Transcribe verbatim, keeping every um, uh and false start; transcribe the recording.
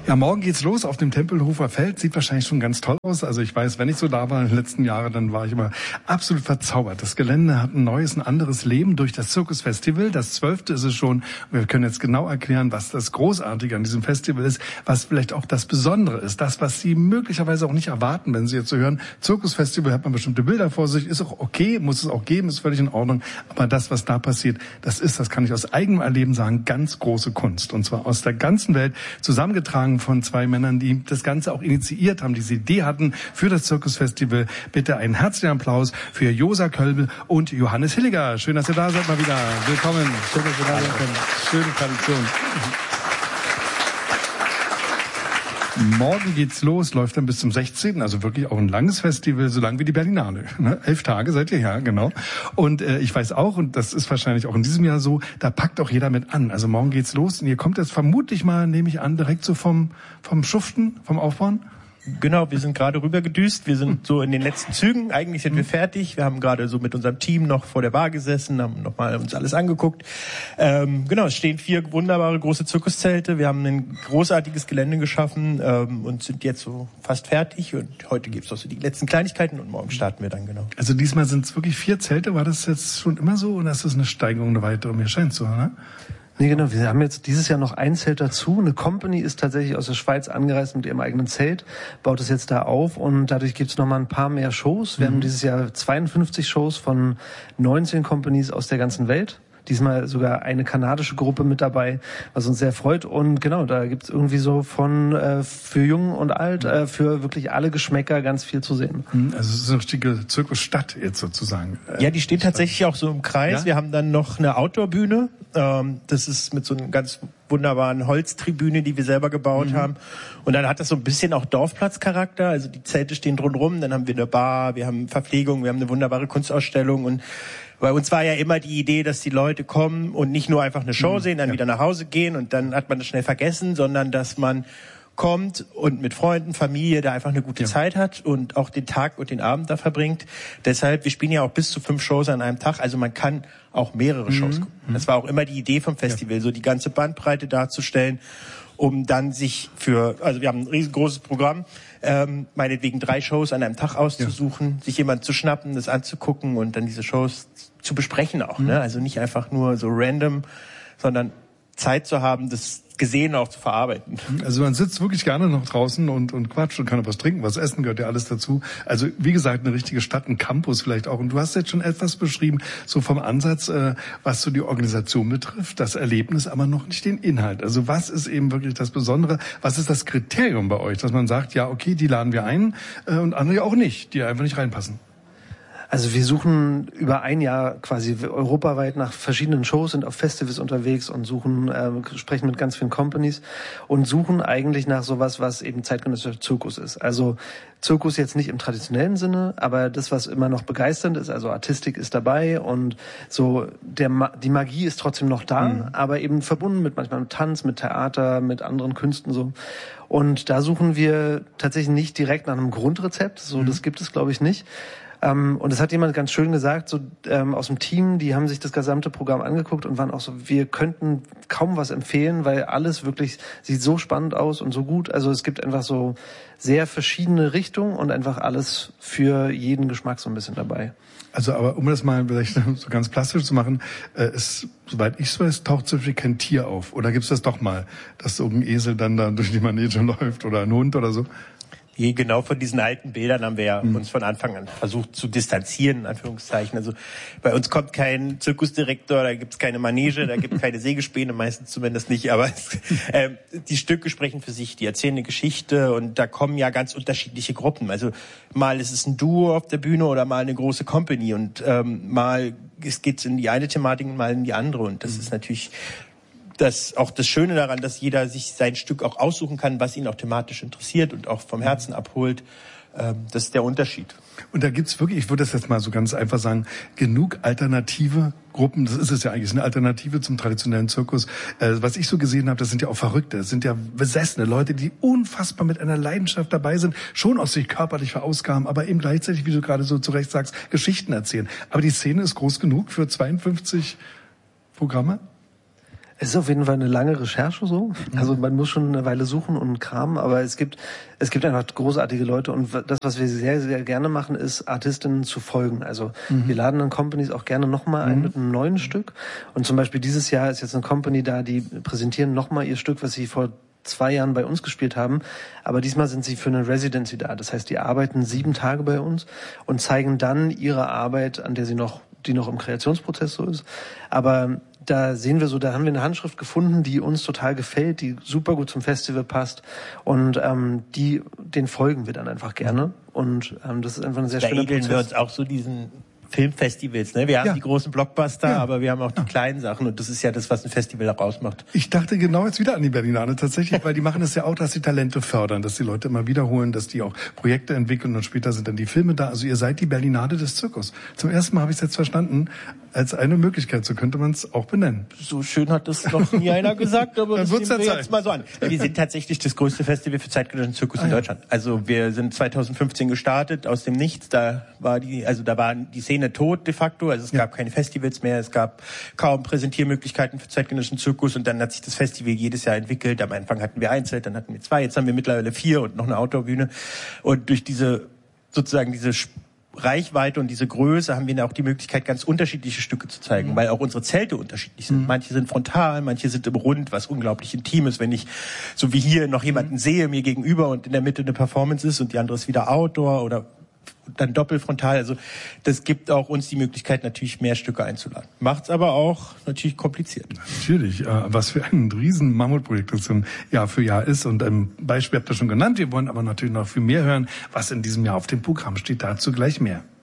Ja, morgen geht's los auf dem Tempelhofer Feld. Sieht wahrscheinlich schon ganz toll aus. Also ich weiß, wenn ich so da war in den letzten Jahren, dann war ich immer absolut verzaubert. Das Gelände hat ein neues, ein anderes Leben durch das Zirkusfestival. Das zwölfte ist es schon. Wir können jetzt genau erklären, was das Großartige an diesem Festival ist, was vielleicht auch das Besondere ist. Das, was Sie möglicherweise auch nicht erwarten, wenn Sie jetzt so hören. Zirkusfestival, hat man bestimmte Bilder vor sich, ist auch okay, muss es auch geben, ist völlig in Ordnung. Aber das, was da passiert, das ist, das kann ich aus eigenem Erleben sagen, ganz große Kunst. Und zwar aus der ganzen Welt, zusammengetragen von zwei Männern, die das Ganze auch initiiert haben, diese Idee hatten für das Zirkusfestival. Bitte einen herzlichen Applaus für Josa Kölbel und Johannes Hilliger. Schön, dass ihr da seid mal wieder. Willkommen. Schön, dass ihr da sein könnt. Schöne Tradition. Morgen geht's los, läuft dann bis zum sechzehnten Also wirklich auch ein langes Festival, so lang wie die Berlinale. Ne? Elf Tage seid ihr ja, genau. Und äh, ich weiß auch, und das ist wahrscheinlich auch in diesem Jahr so, da packt auch jeder mit an. Also morgen geht's los und ihr kommt jetzt vermutlich mal, nehme ich an, direkt so vom vom Schuften, vom Aufbauen. Genau, wir sind gerade rübergedüst. Wir sind so in den letzten Zügen. Eigentlich sind wir fertig. Wir haben gerade so mit unserem Team noch vor der Bar gesessen, haben nochmal uns alles angeguckt. Ähm, genau, es stehen vier wunderbare große Zirkuszelte. Wir haben ein großartiges Gelände geschaffen ähm, und sind jetzt so fast fertig. Und heute gibt's noch so die letzten Kleinigkeiten und morgen starten wir dann, genau. Also diesmal sind es wirklich vier Zelte. War das jetzt schon immer so oder ist das eine Steigerung, eine weitere? Mir scheint so, ne? Nee, genau. Wir haben jetzt dieses Jahr noch ein Zelt dazu. Eine Company ist tatsächlich aus der Schweiz angereist mit ihrem eigenen Zelt, baut es jetzt da auf und dadurch gibt's noch mal ein paar mehr Shows. Wir mhm. haben dieses Jahr zweiundfünfzig Shows von neunzehn Companies aus der ganzen Welt. Diesmal sogar eine kanadische Gruppe mit dabei, was uns sehr freut. Und genau, da gibt's irgendwie so von äh, für Jung und Alt, äh, für wirklich alle Geschmäcker ganz viel zu sehen. Also es ist eine richtige Zirkusstadt jetzt sozusagen. Ja, die steht tatsächlich auch so im Kreis. Ja? Wir haben dann noch eine Outdoor-Bühne. Ähm, das ist mit so einer ganz wunderbaren Holztribüne, die wir selber gebaut mhm. haben. Und dann hat das so ein bisschen auch Dorfplatzcharakter. Also die Zelte stehen drumherum. Dann haben wir eine Bar, wir haben Verpflegung, wir haben eine wunderbare Kunstausstellung und bei uns war ja immer die Idee, dass die Leute kommen und nicht nur einfach eine Show sehen, dann ja. wieder nach Hause gehen und dann hat man das schnell vergessen, sondern dass man kommt und mit Freunden, Familie da einfach eine gute ja. Zeit hat und auch den Tag und den Abend da verbringt. Deshalb, wir spielen ja auch bis zu fünf Shows an einem Tag, also man kann auch mehrere mhm. Shows gucken. Das war auch immer die Idee vom Festival, ja. so die ganze Bandbreite darzustellen, um dann sich für, also wir haben ein riesengroßes Programm, ähm, meinetwegen drei Shows an einem Tag auszusuchen, ja. sich jemand zu schnappen, das anzugucken und dann diese Shows zu besprechen auch, mhm. ne? Also nicht einfach nur so random, sondern Zeit zu haben, das Gesehene auch zu verarbeiten. Also man sitzt wirklich gerne noch draußen und, und quatscht und kann was trinken, was essen, gehört ja alles dazu. Also wie gesagt, eine richtige Stadt, ein Campus vielleicht auch. Und du hast jetzt schon etwas beschrieben, so vom Ansatz, äh, was so die Organisation betrifft, das Erlebnis, aber noch nicht den Inhalt. Also was ist eben wirklich das Besondere? Was ist das Kriterium bei euch, dass man sagt, ja okay, die laden wir ein äh, und andere auch nicht, die einfach nicht reinpassen? Also wir suchen über ein Jahr quasi europaweit nach verschiedenen Shows, sind auf Festivals unterwegs und suchen, äh, sprechen mit ganz vielen Companies und suchen eigentlich nach sowas, was eben zeitgenössischer Zirkus ist. Also Zirkus jetzt nicht im traditionellen Sinne, aber das, was immer noch begeisternd ist, also Artistik ist dabei und so der Ma- die Magie ist trotzdem noch da, mhm. aber eben verbunden mit manchmal mit Tanz, mit Theater, mit anderen Künsten so. Und da suchen wir tatsächlich nicht direkt nach einem Grundrezept, so mhm. das gibt es glaube ich nicht. Um, und das hat jemand ganz schön gesagt, so ähm, aus dem Team, die haben sich das gesamte Programm angeguckt und waren auch so, wir könnten kaum was empfehlen, weil alles wirklich sieht so spannend aus und so gut. Also es gibt einfach so sehr verschiedene Richtungen und einfach alles für jeden Geschmack so ein bisschen dabei. Also aber um das mal vielleicht so ganz plastisch zu machen, äh, ist, soweit ich es weiß, taucht zum Beispiel kein Tier auf. Oder gibt's das doch mal, dass so ein Esel dann da durch die Manege läuft oder ein Hund oder so? Genau von diesen alten Bildern haben wir ja mhm. uns von Anfang an versucht zu distanzieren, in Anführungszeichen. Also bei uns kommt kein Zirkusdirektor, da gibt's keine Manege, da gibt's keine Sägespäne, meistens zumindest nicht. Aber äh, die Stücke sprechen für sich, die erzählen eine Geschichte und da kommen ja ganz unterschiedliche Gruppen. Also mal ist es ein Duo auf der Bühne oder mal eine große Company und ähm, mal geht's in die eine Thematik und mal in die andere. Und das mhm. ist natürlich das auch das Schöne daran, dass jeder sich sein Stück auch aussuchen kann, was ihn auch thematisch interessiert und auch vom Herzen abholt. Das ist der Unterschied. Und da gibt's wirklich, ich würde das jetzt mal so ganz einfach sagen, genug alternative Gruppen. Das ist es ja eigentlich, eine Alternative zum traditionellen Zirkus. Was ich so gesehen habe, das sind ja auch Verrückte, das sind ja besessene Leute, die unfassbar mit einer Leidenschaft dabei sind, schon aus sich körperlich verausgaben, aber eben gleichzeitig, wie du gerade so zu Recht sagst, Geschichten erzählen. Aber die Szene ist groß genug für zweiundfünfzig Programme? Es ist auf jeden Fall eine lange Recherche so. Also man muss schon eine Weile suchen und kramen, aber es gibt es gibt einfach großartige Leute und das, was wir sehr, sehr gerne machen, ist Artistinnen zu folgen. Also mhm. wir laden dann Companies auch gerne nochmal ein mhm. mit einem neuen Stück. Und zum Beispiel dieses Jahr ist jetzt eine Company da, die präsentieren nochmal ihr Stück, was sie vor zwei Jahren bei uns gespielt haben, aber diesmal sind sie für eine Residency da. Das heißt, die arbeiten sieben Tage bei uns und zeigen dann ihre Arbeit, an der sie noch, die noch im Kreationsprozess so ist. Aber da sehen wir so, da haben wir eine Handschrift gefunden, die uns total gefällt, die super gut zum Festival passt und ähm, die, den folgen wir dann einfach gerne und ähm, das ist einfach ein sehr da schöner Prozess. Da edeln wir uns auch so diesen Filmfestivals, ne? Wir haben ja. die großen Blockbuster, ja. aber wir haben auch die ja. kleinen Sachen und das ist ja das, was ein Festival auch ausmacht. Ich dachte genau jetzt wieder an die Berlinale tatsächlich, weil die machen es ja auch, dass sie Talente fördern, dass die Leute immer wiederholen, dass die auch Projekte entwickeln und später sind dann die Filme da. Also ihr seid die Berlinale des Zirkus. Zum ersten Mal habe ich es jetzt verstanden, als eine Möglichkeit, so könnte man es auch benennen. So schön hat das noch nie einer gesagt, aber das nehmen wir jetzt mal so an. Wir sind tatsächlich das größte Festival für zeitgenössischen Zirkus ah, in Deutschland. Ja. Also wir sind zwanzig fünfzehn gestartet aus dem Nichts, da war die, also da war die Szene tot de facto. Also es gab ja. keine Festivals mehr, es gab kaum Präsentiermöglichkeiten für zeitgenössischen Zirkus und dann hat sich das Festival jedes Jahr entwickelt. Am Anfang hatten wir ein Zelt, dann hatten wir zwei, jetzt haben wir mittlerweile vier und noch eine Outdoor-Bühne. Und durch diese, sozusagen diese Reichweite und diese Größe haben wir auch die Möglichkeit, ganz unterschiedliche Stücke zu zeigen, mhm. weil auch unsere Zelte unterschiedlich sind. Mhm. Manche sind frontal, manche sind im Rund, was unglaublich intim ist, wenn ich so wie hier noch jemanden mhm. sehe mir gegenüber und in der Mitte eine Performance ist und die andere ist wieder Outdoor oder dann doppelfrontal. Also das gibt auch uns die Möglichkeit, natürlich mehr Stücke einzuladen. Macht's aber auch natürlich kompliziert. Natürlich, was für ein riesen Mammutprojekt das Jahr für Jahr ist. Und ein Beispiel habt ihr schon genannt. Wir wollen aber natürlich noch viel mehr hören, was in diesem Jahr auf dem Programm steht. Dazu gleich mehr.